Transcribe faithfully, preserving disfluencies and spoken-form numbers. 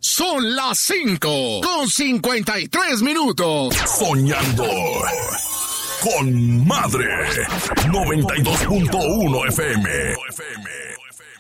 Son las cinco con cincuenta y tres minutos. Soñando con Madre. noventa y dos punto uno F M.